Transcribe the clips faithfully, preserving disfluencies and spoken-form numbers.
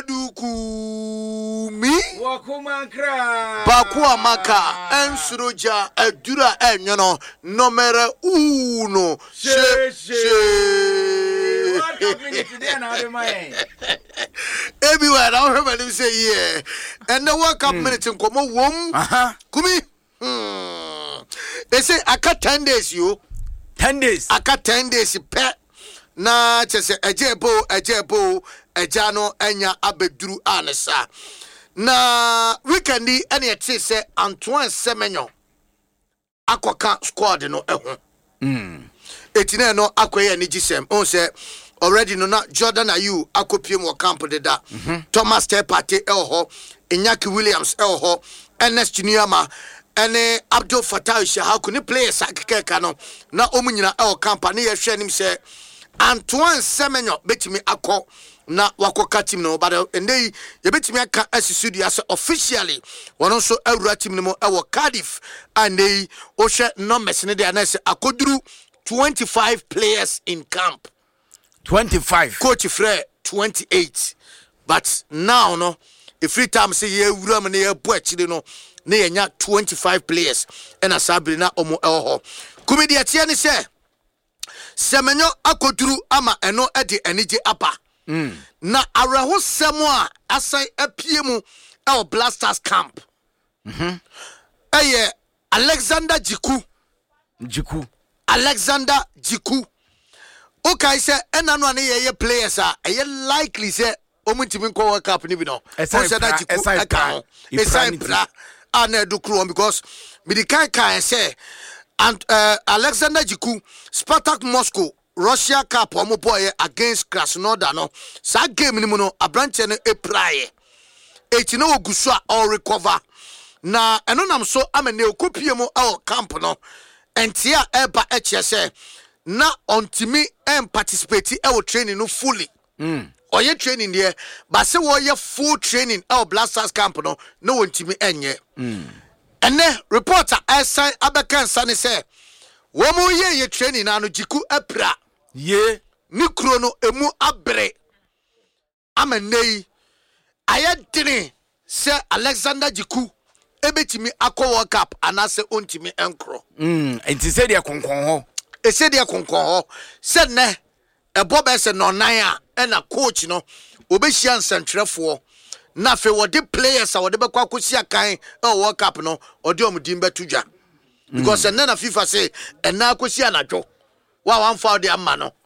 Aduku mi Wakumankra Bakua maka Ensuroja Edura Enyono Numero uno She she What happened today now the man Everywhere I heard him say yeah and the World Cup minutes in Komo wom Uh-huh Kumi hmm. They say I got ten days you ten days I got ten days pet na chese ejebo ejebo ejano enya abeduru anesa na weekendi ene ete se Antoine Semenyo akoka squad no eho mm etine no akoye ni gisem on se already no na Jordan Ayew akopie mo camp de da mm-hmm. Thomas Tepate elho Inyaki Williams elho Ernest Niyama ene Abdul Fattah Shahaku ni players akeka no na omunyina el camp na ye hwe nim se Antoine Semenyo betimi akọ na wakoka team no but endey ye betimi aka asisudu as officially wono so awura team no mo e wo Cardiff and dey o hwe numbers ne dey na se akoduru twenty-five players in camp twenty-five coach Fred twenty-eight but now no if free time say ye awura me ne ye bo akire no ne ye nya twenty-five players and asabri na omo elho kumedi atie ne se Semenyo akoduru ama eno ede enije apa mm. na areho semo a asan apie mu e Blasters camp mhm eye Alexander Jiku Jiku Alexander Jiku okay say ena no ane ye players a eye likely say omutimi nko World Cup ni bi no Alexander Jiku eka esan pra ana do kro because me di kan kan say and uh, Alexander Jiku Spartak Moscow Russia Cup omo boy against Krasnodar no sa game ni mu no abranche no epraye eti no ogusu a all recover na eno nam so amene okopie mu e camp no entia eba eche se na ontimi em participate e training no fully mm oye training there but say wo ye full training e Blasters camp no no ontimi enye mm ene reporter esan abekan sane say wo mu ye ye training na no Jiku apra ye ni kro no emu abre amenei ayedini say Alexander Jiku ebetimi akọ World Cup anase ontimi enkro mm enti say dia konkon ho e say dia konkon ho say ne ebo be say no nan a na coach no obehia nsantwerefo na fe wo de players a wo de bekwa akosi akan e World Cup no ode omdim betudwa because mm. na FIFA say ena akosi anadwo wa wan fa de amma no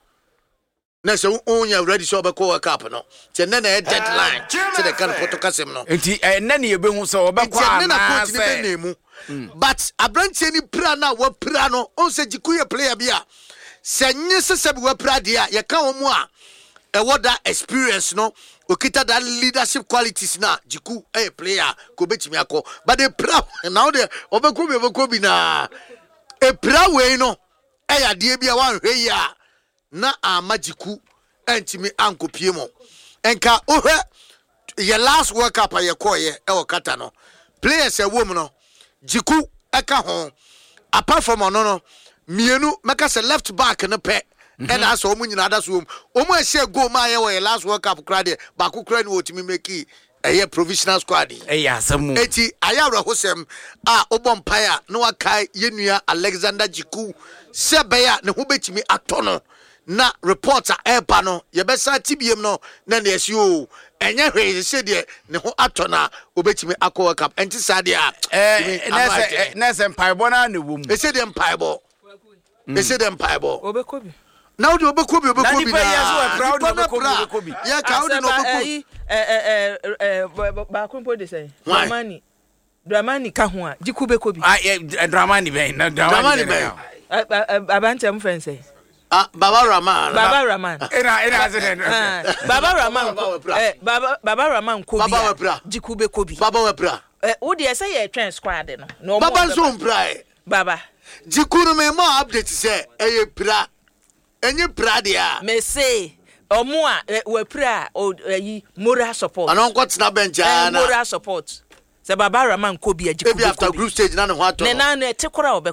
na se onya ready so be World Cup no che na na deadline che de kan potokasem no enti ena ne yebehu so obekwa na say but abranche ni pra na wa pra no on se Jiku ye player bia se nye se be wa pra dia ye kan wo mu a e what that experience no okita that leadership qualities na Jiku a player ko betimi akọ but the pra now the obekobi obekobi na e pra we no e ya de bia wan hwe ya na ama Jiku entimi ankopie mo enka ohwe ye last World Cup ye koye e okata no players e wom no Jiku eka ho apart from ono no mienu meka se left back no pe and as omu nyina da so omu a share goal ma ye we last World Cup kra de ba ko kra ni otimi make eye provisional squad eh ya samu eti ayawra hosem a obompaya na wakai yenua Alexander Jiku sebeya ne ho betimi atono na reporter eba no ye besa tibiem no na na esi o enye hwe se de ne ho atona obetimi akọ World Cup enti sade a eh nese nese mpaebo na ne wom ese de mpaebo ese de mpaebo obekobi now the obekobi obekobi na ya proud obekobi ya ka odi no obekobi eh eh eh ba ko de say Dramani Dramani ka ho a Jiku bekobi ah Dramani ben na Dramani ben abante am friend say ah Baba Rahman Baba Rahman era era azene Baba Rahman eh Baba Baba Rahman ko bi Jiku bekobi Baba wapra eh wo de say ye twen squad no no Baba so mprai Baba Jiku no me ma update say eye pra enye pra dia me say omo a we pra yi moral support anon kwat na bench ana moral support se Baba Rahman ko bi Jiku after group stage na ne ho ato ne na na te kora obekọ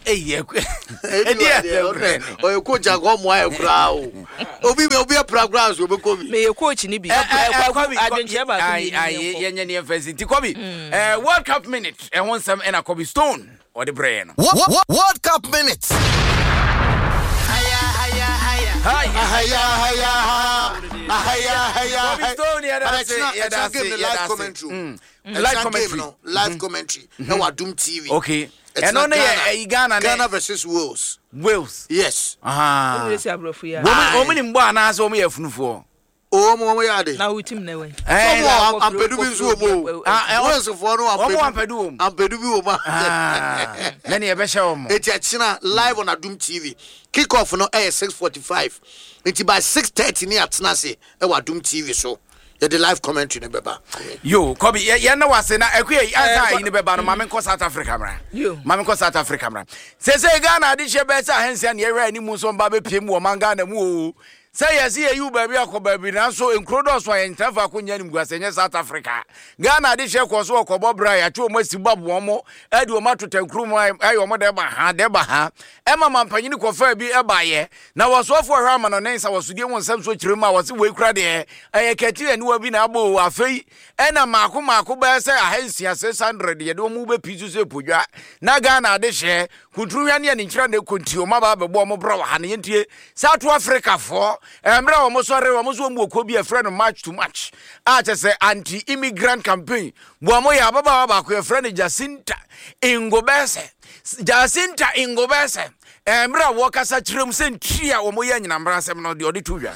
eh Edia o coach go mo aye kura o obi be obi programs we be ko bi me coach ni bi adwenche ba ko ni aye yenye ne emphasize ti ko bi eh World Cup minute e won some na Kobe Stone or the brain World Cup minute haya haya haya haya haya haya haya Kobe Stone ya da say ya da say live commentary live commentary live commentary na Wadum T V. Okay. And on the Ghana Ghana versus Wales. Wales. Yes. Ah. Woman woman in Bwana so me afunu Oh mo mo yade. Na utim na we. Eh am pedu bi nso mo. Ah Wales for no am pedu. Am pedu bi wo ma. Ah. Na ne e be hye wo mo. Eti achina live on Adum T V. Kick off no eh six forty-five. Eti by six thirty ni atena se e Adum T V so. Yeah, the live commentary ne beba. Yo, Kobe, ya na wase na ekwe asa yi ne beba no mame ko South Africa mra. Yo. Mame ko South Africa mra. Se se Ghana adi she be sa hensia ne yera ni mu so mba be piem wo manga na mu o. Say yes ye you baby akoba bi na so enkrodo so yen tafa akonya ni mguase nye South Africa. Ghana adi she ko so okobo bra ya twa mo sibabo mo adi o matota nkru mo ayo mo de ba ha de ba ha. E mama mpanyini ko fa bi e ba ye. Na wasofo hwa ma no nensa wasudie won sam so kirema wase we kura de e kati ani wa bi na abo afei e na mako mako ba se ahensia six hundred ye de mo be pizu se podwa. Na Ghana adi she kutru hwa ne ne nkira ne konti o ma ba be bo mo bra wa ha ne yentie South Africa for Emra wa mosore wa mozo mu okobi a friend match to match. A che say anti-immigrant campaign. Bo mo ya baba ba ko friend Jacinta Ingobese. Jacinta Ingobese. Emra wo kasa kirem se ntria wo mo ya nyina mbra asem no de odi tuwa.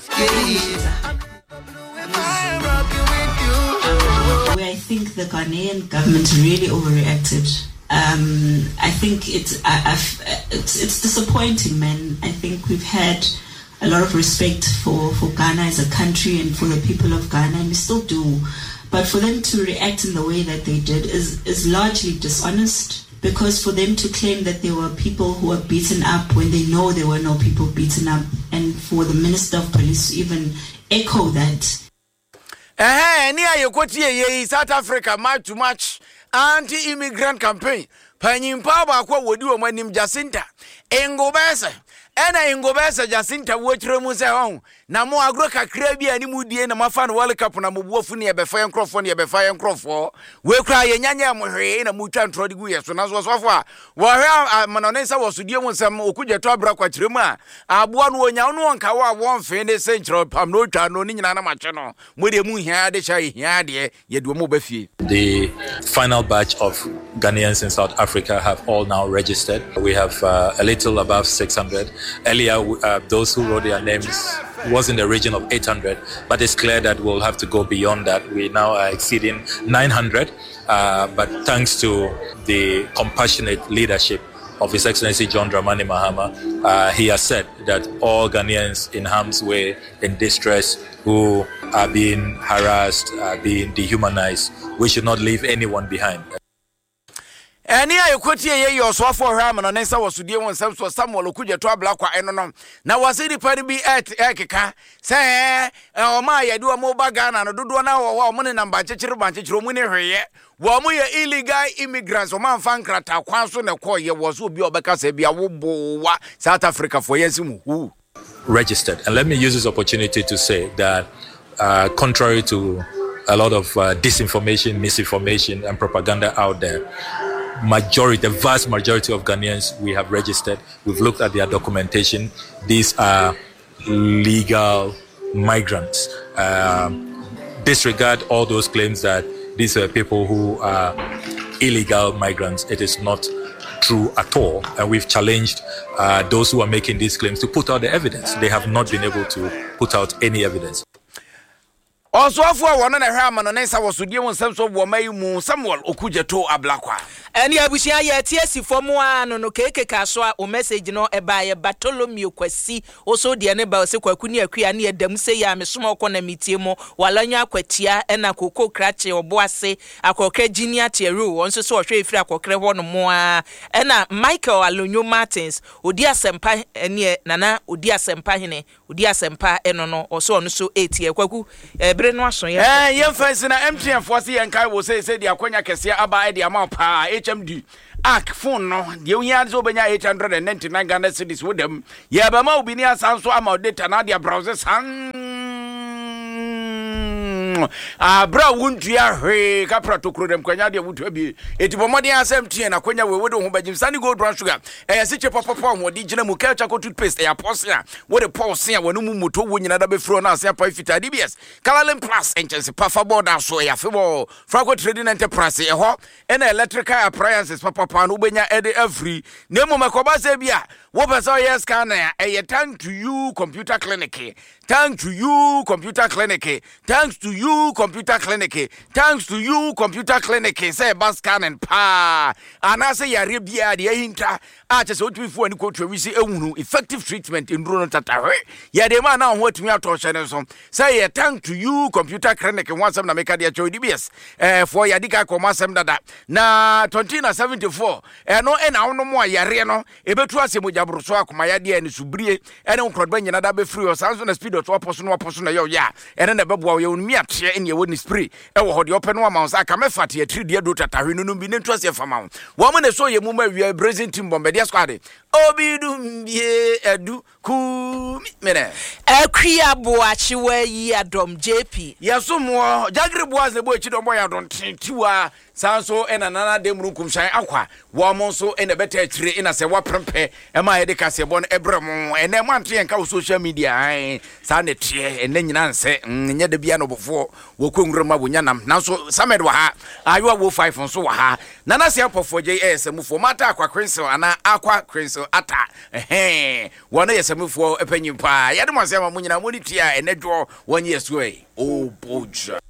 I think the Ghanaian government really overreacted. Um, I think it's, I, I've, it's it's disappointing, man. I think we've had a lot of respect for, for Ghana as a country and for the people of Ghana, and we still do. But for them to react in the way that they did is, is largely dishonest, because for them to claim that there were people who were beaten up when they know there were no people beaten up, and for the Minister of Police to even echo that. Eh, ni ayekoti ye South Africa match to match anti-immigrant campaign. Panyimpa ba kwa wodi wo manim Jacinta Ingobese. Ena Ingobese Jacinta wochire mu se hon na mo agro kakra bi ani mu die na mafa no World Cup na mo buofu ne be fa enkrofo ne be fa enkrofo we kra ye nyanya mo hwe na mu twa ntrodi gu ye so na so sofo a wo hwe manonensa wo so die mu nsem okugye to abra kwakire mu a aboa no onya no nka wo a won fe ne senchiro pam no twa no ni nyina na mache no mo de mu hia de sha hia de ye do mo ba fie. The final batch of Ghanaians in South Africa have all now registered. We have uh, a little above six hundred. Earlier, uh, those who wrote their names was in the region of eight hundred, but it's clear that we'll have to go beyond that. We now are exceeding nine hundred, uh, but thanks to the compassionate leadership of His Excellency John Dramani Mahama, uh, he has said that all Ghanaians in harm's way, in distress, who are being harassed, are being dehumanized, we should not leave anyone behind. Eni ayekoti ye ye osofo hwa ma no nensa wasudie won sam so Samuel okuje to abla kwa eno no na wasidi pani bi et ekeka se o ma ye do mo ba Ghana no dodo na wo mo ne namba chechire ban chechire mo ne hweye wo mo ye illegal immigrants o man fan krata kwan so ne ko ye wo so obi obeka se bia wo bowa South Africa for yesimu who registered. And let me use this opportunity to say that uh, contrary to a lot of uh, disinformation, misinformation and propaganda out there, majority, the vast majority of Ghanaians we have registered. We've looked at their documentation. These are legal migrants. Um, disregard all those claims that these are people who are illegal migrants. It is not true at all. And we've challenged uh, those who are making these claims to put out the evidence. They have not been able to put out any evidence. Also, for one and a half, and I was with you on some sort of Mayu Samuel Okuje to a black one. And ya bushia ya tiesi for one no keke kaswa o message no e ba ye Bartholomew Kwesi also de ne ba se kwakuni akua ne edam se ya mesoma ko na mitie mo walanya kwatia e na koko krache obo ase akokra junior tieru wonso so ohwe efiri akokra ho no mo a e na Michael Alonyo Martins odi asempa ne nana odi asempa hene odi asempa eno no oso no so etie kwaku e bre no aso ye eh ye fancy na M T N for se yan kai wo se se de akonya kese aba e de ama pa H M D Arc phone no de ohia so benya eight hundred ninety-nine Ghana cedis with them ye ba ma obi ni asan so ama data na dia browser san abra wuntua hwe ka protocol dem kwanya de wutua bi etibomode asem tie na kwanya we we do ho bagim sani gold brown sugar eh siche popopo ho di gina mu culture toothpaste ya posia we de pulse ya wonu mu moto wo nyina da be fro na ase pa fita D B S Calalem Plus enchese pafa board aso ya febo Franco Trading Enterprise e ho ena electrical appliances papa pa no benya e de every nemo makoba se bia wo pesa yes can e thank to you computer clinic thank to you computer clinic thanks to you computer clinic thanks to you computer clinic say bascan and pa anase yare bia de hinta a chese otwifo ani ko twisi ehunu effective treatment in drone tatahwe ya de ma na ho atumi atoshe ne so say thank to you computer clinic wansam na meka de cho D B S eh for ya dika komasem dada na twenty seventy-four eh no e na wono mo yare no e betu ase mojabroso akoma ya de ani subrie ene nkrodba nyina da be free o sanso na speed to oposo no oposo na yo ya ene na beboa yo mi ate ene wo ni spray e wo hode open no ma nsa ka mefate atiri de do tatahwe no no bi ne ntu ase fama wo mo ne so ye mu ma wi brazil team bombe de squad obidu bie edu ku mene akria boachi wa yi adom J P yeso mo jagre boaz ne bo echi do mo ya don tiwa sanso ena nana de mrunkum shan akwa wo mo so ena beta atire ena se wa prempe e ma ye de kase bo no ebrem ena mo anto yenka social media ai sa ne tie ena nyina nse nya de bia no bofo wo kwonwura bonya nam nanso samed wa ha ayo wo five nso wa ha nana se apofo J S mu fo mata akwa crimson ana akwa crimson ata eh wono yesemfo epanyi pa yade mo se ma munyina mo ni tia enedwo wonye yesu e o boja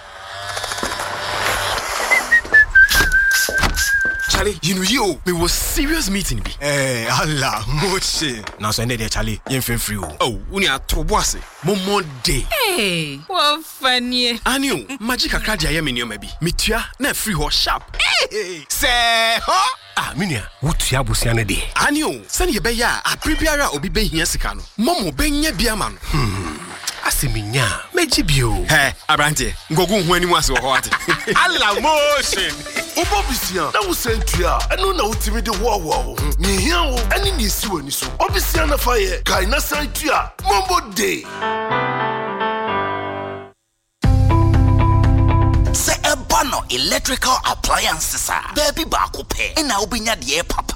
Charlie, you know you, me was serious meeting be. Eh, Allah, moche. Now so ended there, Charlie. You feel free. Oh, uni a to boss. Momo day. Hey, what funny. Aniu, magic akadia ye me maybe. Mitua na free ho sharp. Hey, say ho. Ah, minia, wutua busiane de. Aniu, send ye be ya, a prepare obi be hia sika no. Momo be nya bia ma no. Hmm. Asiminya, mejibio. Hey, Abrante, ngogu hu ani wase ho ate. Allah motion. Obobisia, na wo sentua, eno na utimi de wo wo. Ni hia wo, ani ni si wani so. Obisia na fa ye, kai na sentua, mombo day. Se ebano electrical appliances are. Baby ba ko pe, na obinya de papa.